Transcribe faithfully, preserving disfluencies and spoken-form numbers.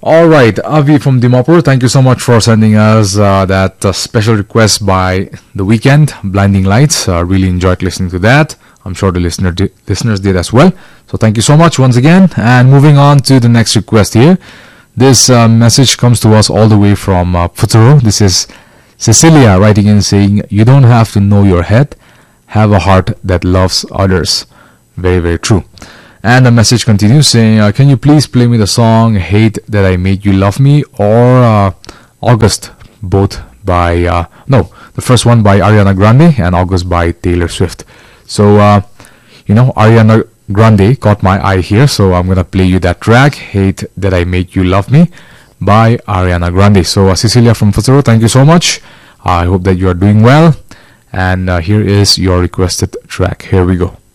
All right, Avi from Dimapur, thank you so much for sending us uh, that uh, special request by The Weeknd, Blinding Lights. Uh, really enjoyed listening to that. I'm sure the listener di- listeners did as well. So thank you so much once again. And moving on to the next request here. This uh, message comes to us all the way from uh, Futuro. This is Cecilia writing in saying, "You don't have to know your head. Have a heart that loves others." Very, very true. And the message continues saying, uh, "Can you please play me the song Hate That I Made You Love Me or uh, August?" Both by, uh, no, the first one by Ariana Grande and August by Taylor Swift. So, uh, you know, Ariana Grande caught my eye here, so I'm going to play you that track, Hate That I Made You Love Me by Ariana Grande. So, uh, Cecilia from Futuro, thank you so much. I hope that you are doing well. And uh, here is your requested track. Here we go.